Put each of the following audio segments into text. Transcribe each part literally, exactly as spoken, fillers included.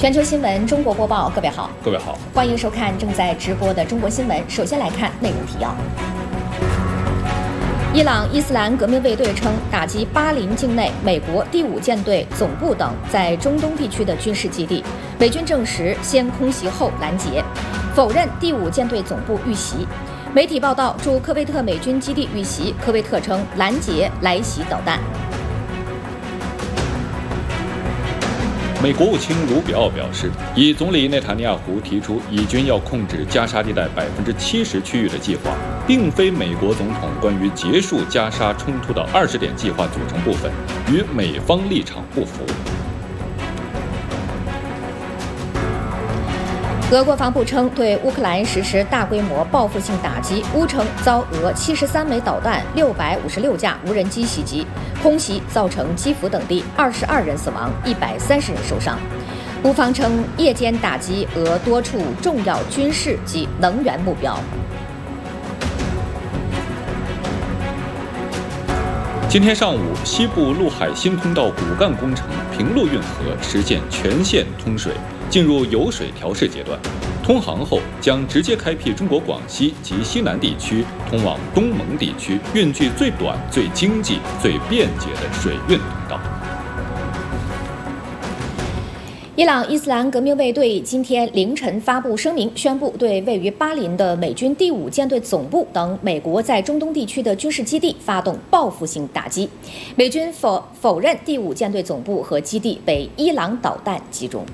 全球新闻中国播报，各位好， 各位好， 欢迎收看正在直播的中国新闻。首先来看内容提要。伊朗伊斯兰革命卫队称，打击巴林境内美国第五舰队总部等在中东地区的军事基地，美军证实先空袭后拦截，否认第五舰队总部遇袭。媒体报道，驻科威特美军基地遇袭，科威特称拦截来袭导弹。 美国务卿卢比奥表示，以总理内塔尼亚胡提出以军要控制加沙地带百分之七十区域的计划，并非美国总统关于结束加沙冲突的二十点计划组成部分，与美方立场不符。 俄国防部称，对乌克兰实施大规模报复性打击，乌称遭俄七十三枚导弹、六百五十六架无人机袭击，空袭造成基辅等地二十二人死亡，一百三十人受伤。乌方称，夜间打击俄多处重要军事及能源目标。 今天上午，西部陆海新通道骨干工程平陆运河实现全线通水，进入有水调试阶段。通航后将直接开辟中国广西及西南地区通往东盟地区运距最短、最经济、最便捷的水运通道。 伊朗伊斯兰革命卫队今天凌晨发布声明，宣布对位于巴林的美军第五舰队总部等美国在中东地区的军事基地发动报复性打击。美军否否认第五舰队总部和基地被伊朗导弹击中。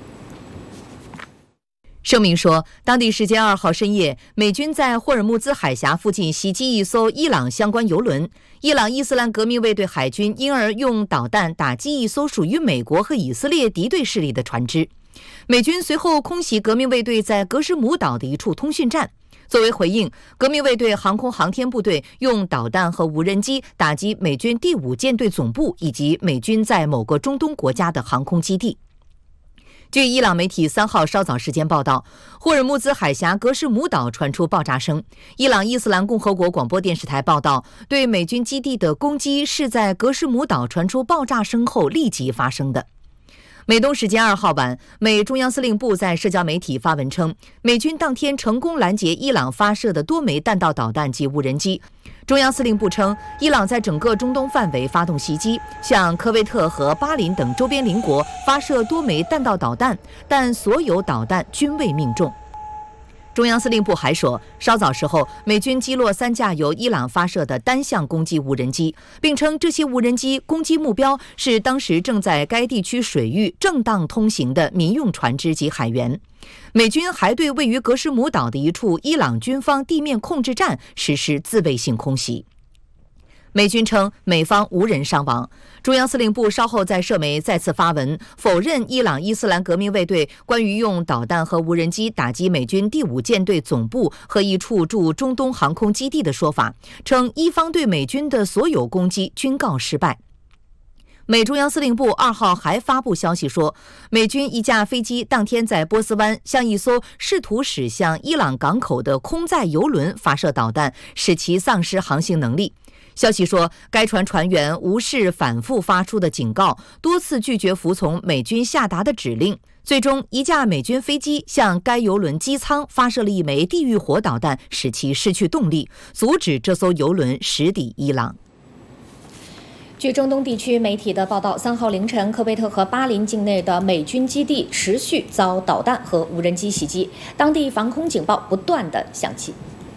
声明说，当地时间二号深夜，美军在霍尔木兹海峡附近袭击一艘伊朗相关油轮，伊朗伊斯兰革命卫队海军因而用导弹打击一艘属于美国和以色列敌对势力的船只。美军随后空袭革命卫队在格什姆岛的一处通讯站。作为回应，革命卫队航空航天部队用导弹和无人机打击美军第五舰队总部以及美军在某个中东国家的航空基地。据伊朗媒体三号稍早时间报道，霍尔木兹海峡格什姆岛传出爆炸声。伊朗伊斯兰共和国广播电视台报道，对美军基地的攻击是在格什姆岛传出爆炸声后立即发生的。美东时间二号晚，美中央司令部在社交媒体发文称，美军当天成功拦截伊朗发射的多枚弹道导弹及无人机。中央司令部称，伊朗在整个中东范围发动袭击，向科威特和巴林等周边邻国发射多枚弹道导弹，但所有导弹均未命中。中央司令部还说，稍早时候，美军击落三架由伊朗发射的单向攻击无人机，并称这些无人机攻击目标是当时正在该地区水域正当通行的民用船只及海员。美军还对位于格什姆岛的一处伊朗军方地面控制站实施自卫性空袭。美军称美方无人伤亡。中央司令部稍后在社媒再次发文，否认伊朗伊斯兰革命卫队关于用导弹和无人机打击美军第五舰队总部和一处驻中东航空基地的说法，称伊方对美军的所有攻击均告失败。美中央司令部二号还发布消息说，美军一架飞机当天在波斯湾向一艘试图驶向伊朗港口的空载油轮发射导弹，使其丧失航行能力。消息说，该船船员无视反复发出的警告，多次拒绝服从美军下达的指令。最终，一架美军飞机向该油轮机舱发射了一枚地狱火导弹，使其失去动力，阻止这艘油轮驶抵伊朗。 据中东地区媒体的报道，三号凌晨，科威特和巴林境内的美军基地持续遭导弹和无人机袭击，当地防空警报不断的响起。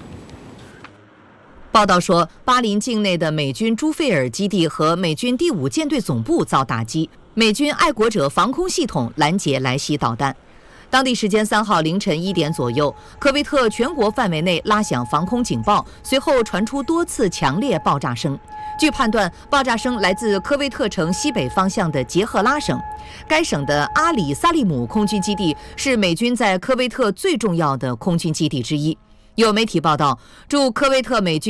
报道说，巴林境内的美军朱费尔基地和美军第五舰队总部遭打击，美军爱国者防空系统拦截来袭导弹。当地时间三号凌晨一点左右，科威特全国范围内拉响防空警报，随后传出多次强烈爆炸声。据判断，爆炸声来自科威特城西北方向的杰赫拉省。该省的阿里萨利姆空军基地是美军在科威特最重要的空军基地之一。有媒体报道，驻科威特美军